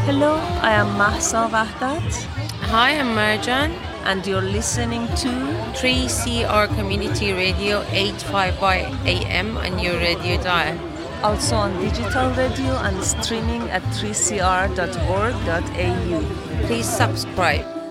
Hello, I am Mahsa Wahdat. Hi, I'm Marjan. And you're listening to 3CR Community Radio 855 AM on your radio dial. Also on digital radio and streaming at 3cr.org.au. Please subscribe.